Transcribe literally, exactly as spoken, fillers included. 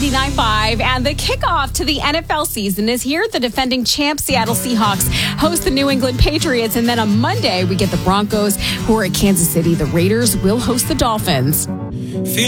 ninety-nine point five. And the kickoff to the N F L season is here. The defending champ Seattle Seahawks host the New England Patriots. And then on Monday, we get the Broncos, who are at Kansas City. The Raiders will host the Dolphins. Feel